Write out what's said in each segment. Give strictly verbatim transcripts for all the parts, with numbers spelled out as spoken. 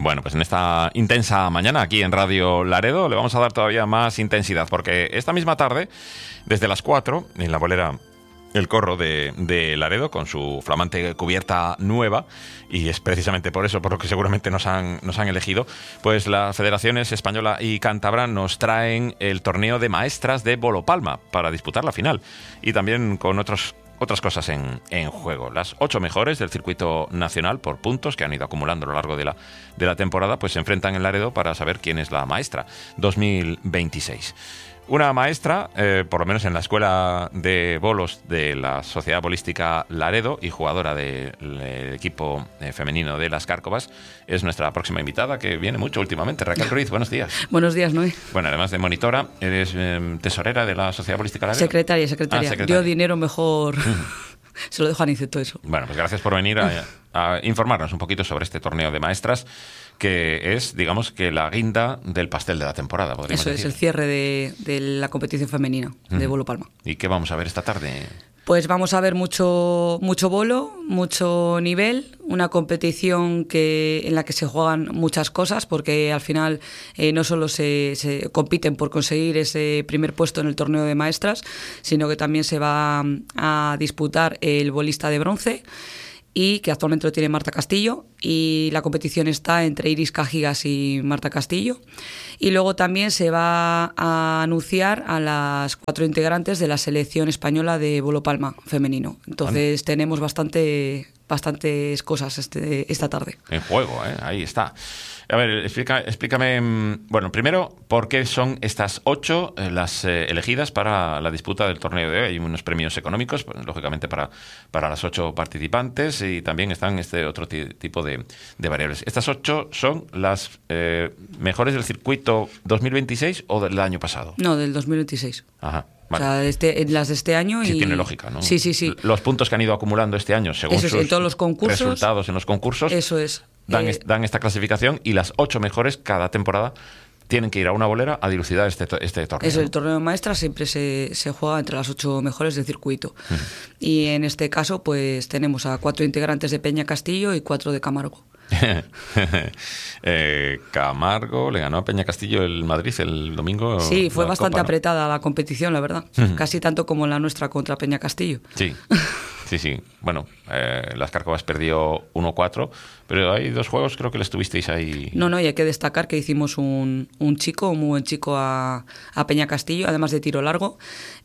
Bueno, pues en esta intensa mañana aquí en Radio Laredo le vamos a dar todavía más intensidad, porque esta misma tarde, desde las cuatro, en la bolera El Corro de, de Laredo, con su flamante cubierta nueva, y es precisamente por eso por lo que seguramente nos han, nos han elegido, pues las federaciones española y cántabra nos traen el torneo de maestras de Bolopalma para disputar la final, y también con otros Otras cosas en, en juego. Las ocho mejores del circuito nacional por puntos que han ido acumulando a lo largo de la, de la temporada, pues se enfrentan en Laredo para saber quién es la maestra dos mil veintiséis. Una maestra, eh, por lo menos en la escuela de bolos de la Sociedad Bolística Laredo y jugadora del de equipo eh, femenino de las Cárcovas, es nuestra próxima invitada, que viene mucho últimamente. Raquel Ruiz, buenos días. Buenos días, Noé. Bueno, además de monitora, eres eh, tesorera de la Sociedad Bolística Laredo. Secretaria, secretaria. Ah, secretaria. Yo dinero mejor... Se lo dejo a Aniceto eso. Bueno, pues gracias por venir a, a informarnos un poquito sobre este torneo de maestras, que es, digamos, que la guinda del pastel de la temporada, podríamos Eso decir. es, el cierre de, de la competición femenina de mm. Bolopalma. ¿Y qué vamos a ver esta tarde? Pues vamos a ver mucho, mucho bolo, mucho nivel, una competición que, en la que se juegan muchas cosas, porque al final eh, no solo se, se compiten por conseguir ese primer puesto en el torneo de maestras, sino que también se va a disputar el bolista de bronce, y que actualmente lo tiene Marta Castillo, y la competición está entre Iris Cajigas y Marta Castillo. Y luego también se va a anunciar a las cuatro integrantes de la selección española de Bolopalma femenino. Entonces bueno, tenemos bastante, bastantes cosas este, esta tarde. En juego, ¿eh? Ahí está. A ver, explica, explícame, bueno, primero, ¿por qué son estas ocho eh, las eh, elegidas para la disputa del torneo de hoy? Hay unos premios económicos, pues, lógicamente, para, para las ocho participantes, y también están este otro t- tipo de, de variables. ¿Estas ocho son las eh, mejores del circuito dos mil veintiséis o del año pasado? No, del dos mil veintiséis. Ajá. Vale. O sea, este, las de este año. Sí, y... tiene lógica, ¿no? Sí, sí, sí. Los puntos que han ido acumulando este año, según Eso es, sus en todos los concursos, resultados en los concursos. Eso es. Dan, eh, est- dan esta clasificación, y las ocho mejores cada temporada tienen que ir a una bolera a dilucidar este, to- este torneo. Es ¿no? el torneo de maestras, siempre se, se juega entre las ocho mejores del circuito. Uh-huh. Y en este caso, pues tenemos a cuatro integrantes de Peña Castillo y cuatro de Camargo. eh, Camargo le ganó a Peña Castillo el Madrid el domingo. Sí, fue bastante Copa, ¿no? apretada la competición, la verdad. Uh-huh. Casi tanto como la nuestra contra Peña Castillo. Sí. Sí, sí. Bueno, eh, las Cárcovas perdió uno cuatro, pero hay dos juegos, creo que les tuvisteis ahí. No, no, y hay que destacar que hicimos un, un chico, un muy buen chico a, a Peña Castillo, además de tiro largo,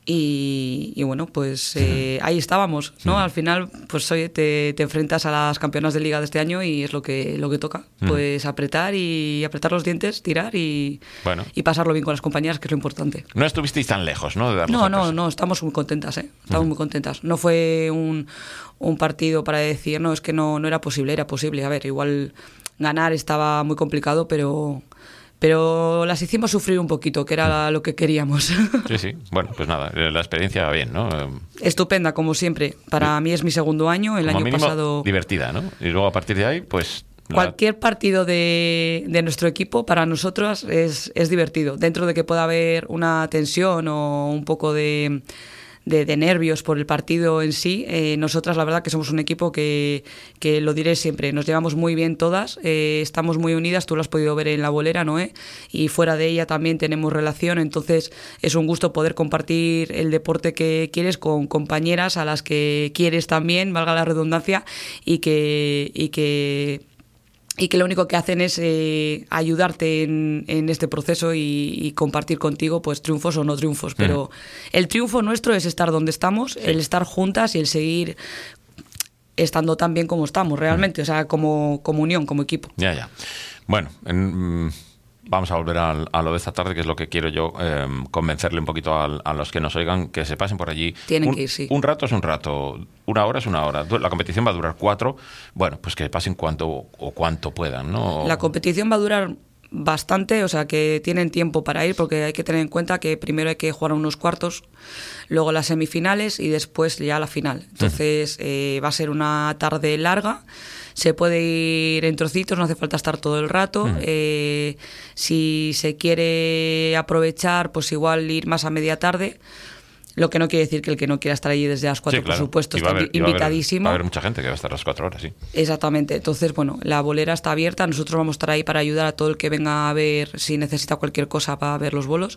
y, y bueno, pues eh, ahí estábamos, ¿no? Al final, pues oye, te, te enfrentas a las campeonas de liga de este año y es lo que, lo que toca, pues apretar y apretar los dientes, tirar y, bueno. y pasarlo bien con las compañeras, que es lo importante. No estuvisteis tan lejos, ¿no? De dar no, no, no, estamos muy contentas, ¿eh? Estamos uh-huh. muy contentas. No fue un, un partido para decir, no, es que no, no era posible, era posible. A ver, igual ganar estaba muy complicado, pero... Pero las hicimos sufrir un poquito, que era lo que queríamos. Sí, sí. Bueno, pues nada, la experiencia va bien, ¿no? Estupenda, como siempre. Para sí. mí es mi segundo año. El como año mínimo, pasado... divertida, ¿no? Y luego a partir de ahí, pues... La... Cualquier partido de, de nuestro equipo para nosotros es, es divertido. Dentro de que pueda haber una tensión o un poco de... De, de nervios por el partido en sí, eh, nosotras la verdad que somos un equipo que, que lo diré siempre, nos llevamos muy bien todas, eh, estamos muy unidas, tú lo has podido ver en la bolera, Noé, y fuera de ella también tenemos relación, entonces es un gusto poder compartir el deporte que quieres con compañeras a las que quieres también, valga la redundancia, y que... Y que y que lo único que hacen es eh, ayudarte en, en este proceso y, y compartir contigo pues triunfos o no triunfos, pero mm. el triunfo nuestro es estar donde estamos, sí. el estar juntas y el seguir estando tan bien como estamos realmente, mm. o sea, como, como unión, como equipo. Ya, ya. Bueno, en... Vamos a volver a, a lo de esta tarde, que es lo que quiero yo, eh, convencerle un poquito a, a los que nos oigan, que se pasen por allí. Tienen un, que ir, sí. Un rato es un rato, una hora es una hora. La competición va a durar cuatro. Bueno, pues que pasen cuanto o cuanto puedan, ¿no? La competición va a durar bastante, o sea que tienen tiempo para ir, porque hay que tener en cuenta que primero hay que jugar unos cuartos, luego las semifinales y después ya la final. Entonces uh-huh. eh, va a ser una tarde larga. Se puede ir en trocitos, no hace falta estar todo el rato. Uh-huh. Eh, si se quiere aprovechar, pues igual ir más a media tarde. Lo que no quiere decir que el que no quiera estar allí desde las cuatro, sí, claro, por supuesto, está haber, invitadísimo. Va a, haber, va a haber mucha gente que va a estar a las cuatro horas, sí. Exactamente. Entonces, bueno, la bolera está abierta. Nosotros vamos a estar ahí para ayudar a todo el que venga a ver, si necesita cualquier cosa para ver los bolos.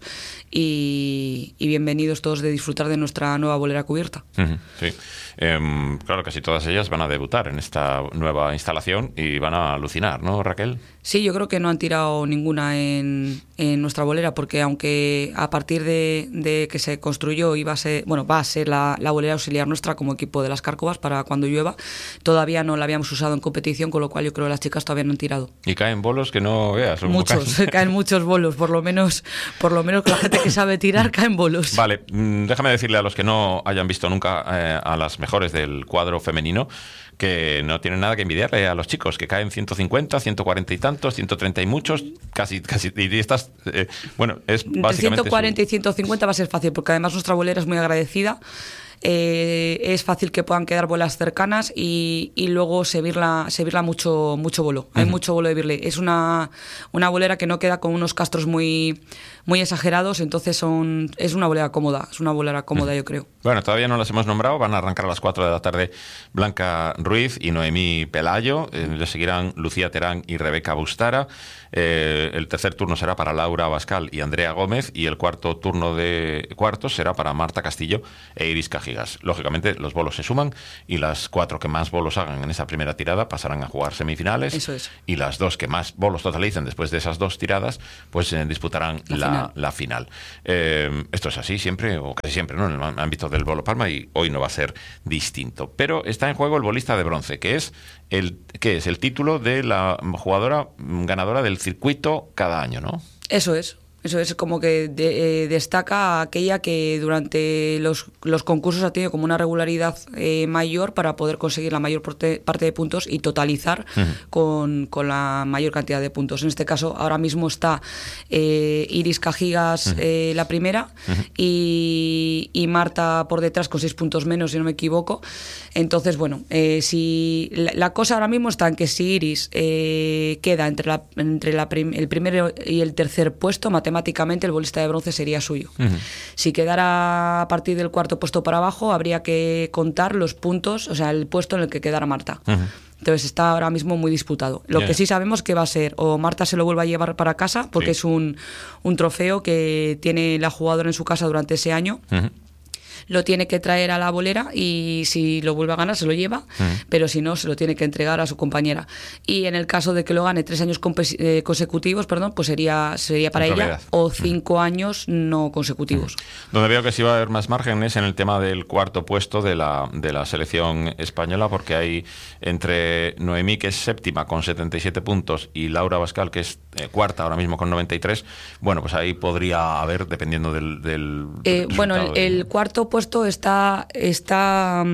Y, y bienvenidos todos de disfrutar de nuestra nueva bolera cubierta. Uh-huh, sí. Eh, claro, casi todas ellas van a debutar en esta nueva instalación y van a alucinar, ¿no, Raquel? Sí, yo creo que no han tirado ninguna en, en nuestra bolera, porque aunque a partir de, de que se construyó iba a ser, bueno, va a ser la, la bolera auxiliar nuestra como equipo de las Cárcovas para cuando llueva, todavía no la habíamos usado en competición, con lo cual yo creo que las chicas todavía no han tirado. Y caen bolos que no veas. Muchos, caen. caen muchos bolos, por lo menos, por lo menos con la gente que sabe tirar caen bolos. Vale, déjame decirle a los que no hayan visto nunca eh, a las mejores del cuadro femenino que no tienen nada que envidiarle a los chicos, que caen ciento cincuenta, ciento cuarenta y tantos, ciento treinta y muchos, casi, casi, y estas, eh, bueno, es básicamente... Entre ciento cuarenta y ciento cincuenta va a ser fácil, porque además nuestra bolera es muy agradecida. Eh, es fácil que puedan quedar bolas cercanas y, y luego se virla, se virla mucho, mucho bolo. Hay uh-huh. mucho bolo de virle. Es una, una bolera que no queda con unos castros muy, muy exagerados, entonces son, es una bolera cómoda, es una bolera cómoda, uh-huh. yo creo. Bueno, todavía no las hemos nombrado, van a arrancar a las cuatro de la tarde Blanca Ruiz y Noemí Pelayo, eh, le seguirán Lucía Terán y Rebeca Bustara. Eh, el tercer turno será para Laura Abascal y Andrea Gómez, y el cuarto turno de cuartos será para Marta Castillo e Iris Cajigas. Lógicamente los bolos se suman y las cuatro que más bolos hagan en esa primera tirada pasarán a jugar semifinales. Eso es. Y las dos que más bolos totalicen después de esas dos tiradas pues eh, disputarán la, la final, la final. Eh, esto es así siempre, o casi siempre, ¿no?, en el ámbito del bolo palma, y hoy no va a ser distinto. Pero está en juego el bolista de bronce, que es el, que es el título de la jugadora ganadora del circuito cada año, ¿no? Eso es. Eso es como que de, eh, destaca aquella que durante los, los concursos ha tenido como una regularidad eh, mayor para poder conseguir la mayor parte, parte de puntos y totalizar uh-huh. con, con la mayor cantidad de puntos. En este caso, ahora mismo está eh, Iris Cajigas uh-huh. eh, la primera uh-huh. y, y Marta por detrás con seis puntos menos, si no me equivoco. Entonces, bueno, eh, si la, la cosa ahora mismo está en que si Iris eh, queda entre, la, entre la prim, el primero y el tercer puesto, matemáticamente Matemáticamente el bolista de bronce sería suyo. Uh-huh. Si quedara a partir del cuarto puesto para abajo, habría que contar los puntos, o sea, el puesto en el que quedara Marta. Uh-huh. Entonces está ahora mismo muy disputado. Lo yeah. que sí sabemos que va a ser, o Marta se lo vuelva a llevar para casa, porque sí. es un, un trofeo que tiene la jugadora en su casa durante ese año. Uh-huh. Lo tiene que traer a la bolera y si lo vuelve a ganar se lo lleva, uh-huh. pero si no se lo tiene que entregar a su compañera. Y en el caso de que lo gane tres años comp- eh, consecutivos, perdón, pues sería sería para ella, o cinco uh-huh. años no consecutivos. Uh-huh. Donde veo que sí va a haber más margen es en el tema del cuarto puesto de la, de la selección española, porque hay entre Noemí, que es séptima con setenta y siete puntos, y Laura Abascal, que es eh, cuarta ahora mismo con noventa y tres. Bueno, pues ahí podría haber, dependiendo del, del eh, bueno, el, de... el cuarto puesto está está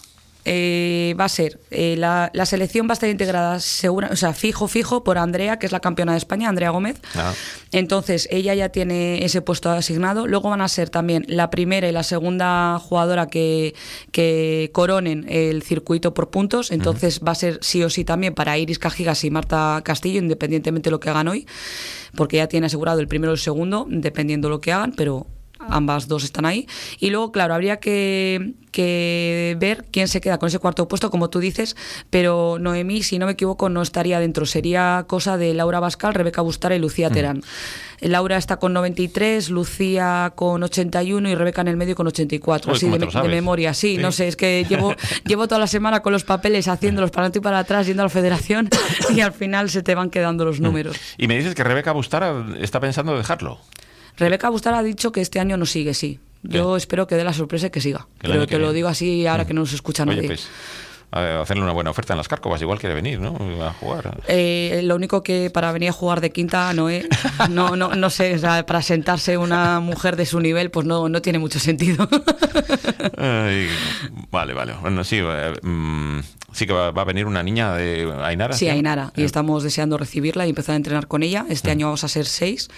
eh, va a ser eh, la, la selección va a estar integrada segura, o sea, fijo fijo por Andrea, que es la campeona de España, Andrea Gómez. Ah. Entonces ella ya tiene ese puesto asignado. Luego van a ser también la primera y la segunda jugadora que, que coronen el circuito por puntos. Entonces uh-huh. va a ser sí o sí también para Iris Cajigas y Marta Castillo, independientemente de lo que hagan hoy, porque ya tiene asegurado el primero y el segundo, dependiendo de lo que hagan, pero ambas dos están ahí. Y luego, claro, habría que, que ver quién se queda con ese cuarto puesto, como tú dices, pero Noemí, si no me equivoco, no estaría dentro. Sería cosa de Laura Abascal, Rebeca Bustara y Lucía Terán. Mm. Laura está con noventa y tres, Lucía con ochenta y uno y Rebeca en el medio con ochenta y cuatro. Uy, así de, de memoria, sí, sí, no sé, es que llevo, llevo toda la semana con los papeles haciéndolos para adelante y para atrás, yendo a la federación, y al final se te van quedando los números. Y me dices que Rebeca Bustara está pensando dejarlo. Rebeca Bustara ha dicho que este año no sigue, sí. Yo ¿Qué? espero que dé la sorpresa y que siga. Pero te lo digo así ahora que no nos escucha Oye, nadie. Pues, a hacerle una buena oferta en las Cárcovas, igual quiere venir, ¿no? A jugar. Eh, lo único que para venir a jugar de quinta, no, eh, no, no, no sé, o sea, para sentarse una mujer de su nivel, pues no, no tiene mucho sentido. Ay, vale, vale. Bueno, sí, eh, mm, sí que va, va a venir una niña de Ainara. Sí, Ainara. Y estamos deseando recibirla y empezar a entrenar con ella. Este uh-huh. año vamos a ser seis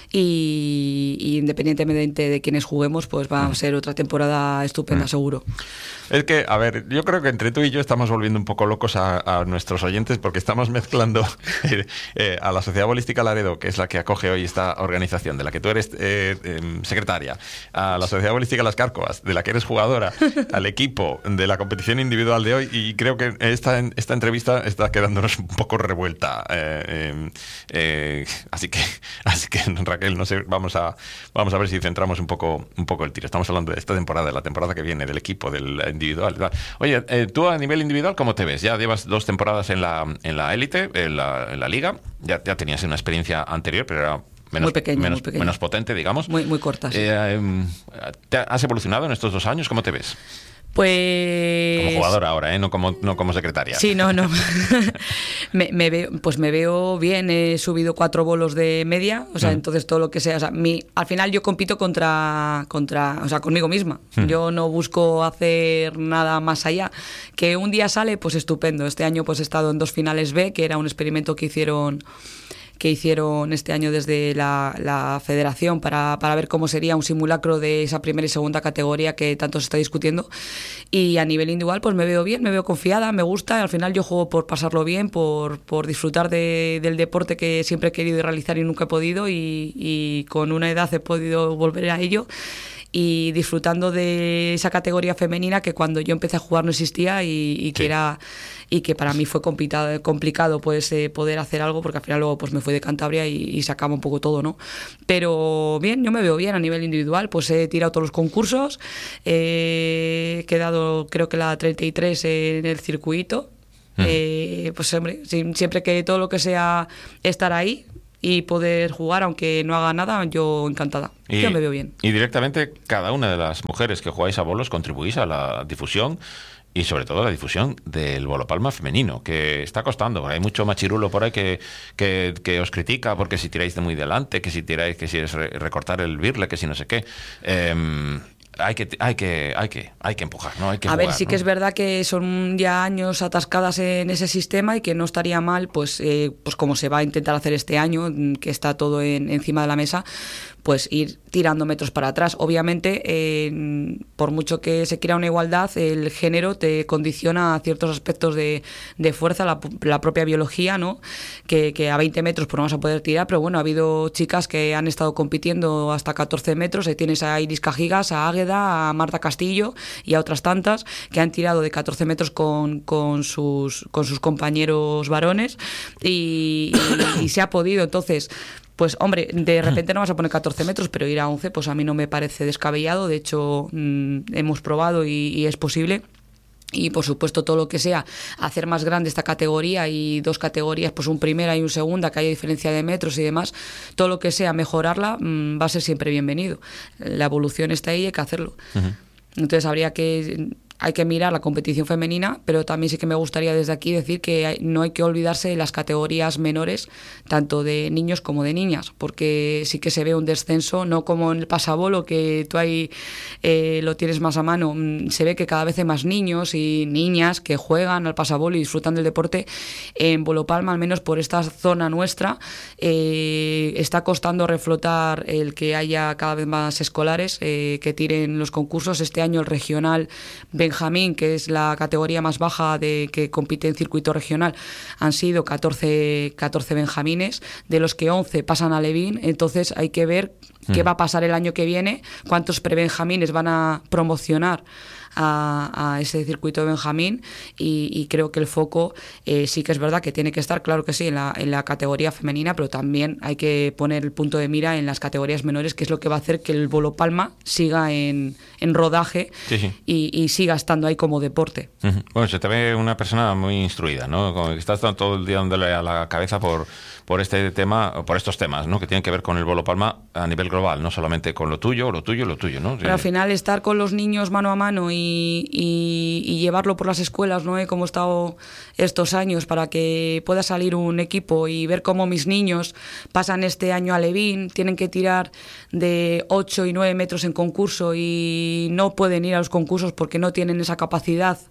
y, y independientemente de quiénes juguemos, pues va a ser otra temporada estupenda, uh-huh. seguro. Es que, a ver, yo creo que entre tú y yo estamos volviendo un poco locos a, a nuestros oyentes porque estamos mezclando eh, eh, a la Sociedad Bolística Laredo, que es la que acoge hoy esta organización, de la que tú eres eh, eh, secretaria, a la Sociedad Bolística Las Cárcovas, de la que eres jugadora, al equipo de la competición individual de hoy, y creo que esta, esta entrevista está quedándonos un poco revuelta. Eh, eh, eh, así que, así que Raquel, no sé, vamos a, vamos a ver si centramos un poco, un poco el tiro. Estamos hablando de esta temporada, de la temporada que viene, del equipo, del individual. Oye, eh, tú a nivel individual, ¿cómo te ves? Ya llevas dos temporadas en la en la élite, en la, en la liga. Ya, ya tenías una experiencia anterior, pero era menos, muy pequeño, menos, muy pequeño. menos potente, digamos. Muy, muy corta, sí. Eh, ¿te ¿Has evolucionado en estos dos años? ¿Cómo te ves? Pues... Como jugadora ahora, ¿eh? No como, no como secretaria. Sí, no, no. me, me veo, pues me veo bien, he subido cuatro bolos de media, o sea, mm. entonces todo lo que sea, o sea, mi, al final yo compito contra, contra, o sea, conmigo misma. Mm. Yo no busco hacer nada más allá. Que un día sale, pues estupendo. Este año pues he estado en dos finales B, que era un experimento que hicieron... que hicieron este año desde la, la federación para, para ver cómo sería un simulacro de esa primera y segunda categoría que tanto se está discutiendo. Y a nivel individual pues me veo bien, me veo confiada, me gusta. Al final yo juego por pasarlo bien, por, por disfrutar de, del deporte que siempre he querido realizar y nunca he podido, y, y con una edad he podido volver a ello. Y disfrutando de esa categoría femenina que cuando yo empecé a jugar no existía y, y que sí. era y que para mí fue complicado, complicado pues eh, poder hacer algo, porque al final luego pues me fui de Cantabria y, y sacaba un poco todo, ¿no? Pero bien, yo me veo bien a nivel individual, pues he tirado todos los concursos, eh, he quedado creo que la treinta y tres en el circuito, mm. eh, pues hombre, siempre que todo lo que sea estar ahí y poder jugar, aunque no haga nada, yo encantada. Y, yo me veo bien. Y directamente cada una de las mujeres que jugáis a bolos contribuís a la difusión y sobre todo a la difusión del bolopalma femenino, que está costando. Hay mucho machirulo por ahí que, que, que os critica porque si tiráis de muy delante, que si tiráis, que si es recortar el birle, que si no sé qué. Eh, Hay que, hay que, hay que, hay que empujar, ¿no? Hay que a jugar, ver, sí ¿no? que es verdad que son ya años atascadas en ese sistema y que no estaría mal, pues, eh, pues como se va a intentar hacer este año, que está todo en, encima de la mesa, pues ir tirando metros para atrás. Obviamente, eh, por mucho que se quiera una igualdad, el género te condiciona a ciertos aspectos de, de fuerza, la, la propia biología, ¿no? Que, que a veinte metros pues no vas a poder tirar, pero bueno, ha habido chicas que han estado compitiendo hasta catorce metros. Ahí tienes a Iris Cajigas, a Águeda, a Marta Castillo y a otras tantas que han tirado de catorce metros con, con, sus, con sus compañeros varones y, y, y se ha podido. Entonces, pues hombre, de repente no vas a poner catorce metros, pero ir a once, pues a mí no me parece descabellado. De hecho, mmm, hemos probado y, y es posible. Y por supuesto todo lo que sea hacer más grande esta categoría y dos categorías, pues un primera y un segunda, que haya diferencia de metros y demás, todo lo que sea mejorarla mmm, va a ser siempre bienvenido. La evolución está ahí y hay que hacerlo. Uh-huh. Entonces habría que... Hay que mirar la competición femenina, pero también sí que me gustaría desde aquí decir que hay, no hay que olvidarse de las categorías menores, tanto de niños como de niñas, porque sí que se ve un descenso, no como en el pasabolo, que tú ahí eh, lo tienes más a mano. Se ve que cada vez hay más niños y niñas que juegan al pasabolo y disfrutan del deporte. En Bolopalma, al menos por esta zona nuestra, eh, está costando reflotar el que haya cada vez más escolares eh, que tiren los concursos. Este año el regional Benjamín, que es la categoría más baja de que compite en circuito regional, han sido catorce, catorce benjamines, de los que once pasan a Levín. Entonces hay que ver mm. qué va a pasar el año que viene, cuántos prebenjamines van a promocionar a, a ese circuito de Benjamín, y, y creo que el foco eh, sí que es verdad que tiene que estar, claro que sí, en la, en la categoría femenina, pero también hay que poner el punto de mira en las categorías menores, que es lo que va a hacer que el bolopalma siga en, en rodaje sí, sí. Y, y siga estando ahí como deporte. Uh-huh. Bueno, se te ve una persona muy instruida, ¿no? Como que estás todo el día dándole a la cabeza por, por este tema, por estos temas, ¿no? Que tienen que ver con el bolo palma a nivel global, no solamente con lo tuyo, lo tuyo, lo tuyo, ¿no? Pero al final estar con los niños mano a mano y, y, y llevarlo por las escuelas, ¿no? Como he estado estos años, para que pueda salir un equipo y ver cómo mis niños pasan este año a Levín, tienen que tirar de ocho y nueve metros en concurso y no pueden ir a los concursos porque no tienen esa capacidad.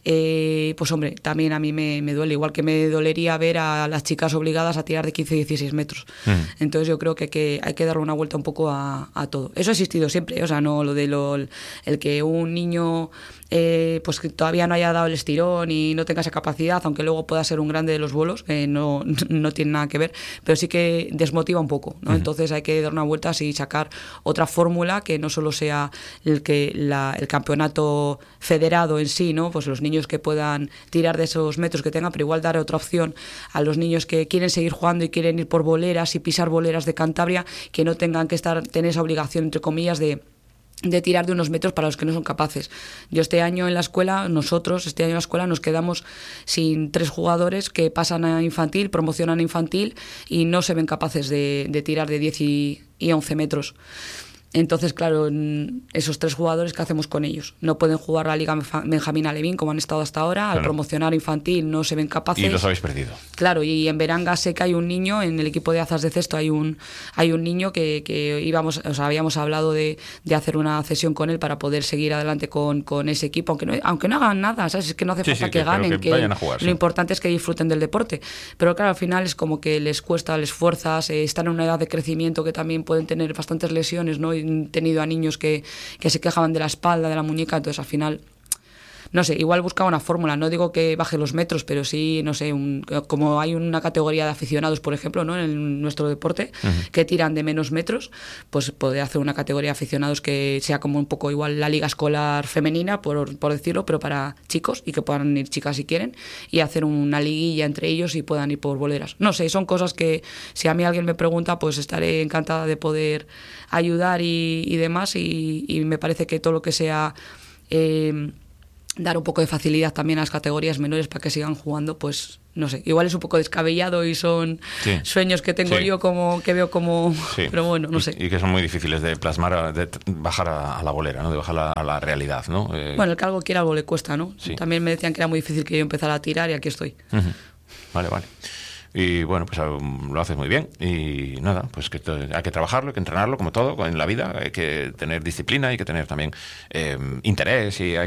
Eh, pues hombre, también a mí me, me duele, igual que me dolería ver a las chicas obligadas a tirar de quince y dieciséis metros. Mm. Entonces yo creo que hay, que hay que darle una vuelta un poco a, a todo. Eso ha existido siempre, o sea, no lo de lo, el que un niño eh, pues que todavía no haya dado el estirón y no tenga esa capacidad, aunque luego pueda ser un grande de los bolos, que no, no tiene nada que ver, pero sí que desmotiva un poco, ¿no? Mm. Entonces hay que dar una vuelta y sacar otra fórmula que no solo sea el que la, el campeonato federado en sí, ¿no? Pues los niños que puedan tirar de esos metros que tengan, pero igual dar otra opción a los niños que quieren seguir jugando y quieren ir por boleras y pisar boleras de Cantabria, que no tengan que estar tener esa obligación, entre comillas, de de tirar de unos metros para los que no son capaces. Yo este año en la escuela, nosotros este año en la escuela nos quedamos sin tres jugadores que pasan a infantil, promocionan a infantil y no se ven capaces de, de tirar de diez y once metros. Entonces, claro, esos tres jugadores, ¿qué hacemos con ellos? No pueden jugar la Liga Benjamín Alevín como han estado hasta ahora. Claro. Al promocionar infantil no se ven capaces. Y los habéis perdido. Claro, y en Beranga sé que hay un niño, en el equipo de azas de cesto hay un hay un niño que, que íbamos, o sea, habíamos hablado de, de hacer una cesión con él para poder seguir adelante con, con ese equipo, aunque no, aunque no hagan nada, ¿sabes? Es que no hace sí, falta sí, que, que ganen, que que vayan a jugar, lo sí. importante es que disfruten del deporte. Pero claro, al final es como que les cuesta, les fuerzas, eh, están en una edad de crecimiento que también pueden tener bastantes lesiones, ¿no? Y han tenido a niños que, que se quejaban de la espalda, de la muñeca, entonces al final, no sé, igual buscaba una fórmula, no digo que baje los metros, pero sí, no sé, un, como hay una categoría de aficionados, por ejemplo, ¿no? En nuestro deporte, uh-huh. que tiran de menos metros, pues poder hacer una categoría de aficionados que sea como un poco igual la liga escolar femenina, por, por decirlo, pero para chicos, y que puedan ir chicas si quieren, y hacer una liguilla entre ellos y puedan ir por boleras. No sé, son cosas que si a mí alguien me pregunta, pues estaré encantada de poder ayudar y, y demás, y, y me parece que todo lo que sea eh, dar un poco de facilidad también a las categorías menores para que sigan jugando, pues no sé, igual es un poco descabellado y son sí. sueños que tengo sí. yo como que veo como, sí. pero bueno, no y, sé. Y que son muy difíciles de plasmar, de bajar a, a la bolera, ¿no? De bajar a, a la realidad, ¿no? Eh... Bueno, el que algo quiera algo le cuesta, ¿no? Sí. También me decían que era muy difícil que yo empezara a tirar y aquí estoy. Uh-huh. Vale, vale. Y bueno, pues lo haces muy bien y nada, pues que hay que trabajarlo, hay que entrenarlo como todo en la vida, hay que tener disciplina, hay que tener también eh, interés y hay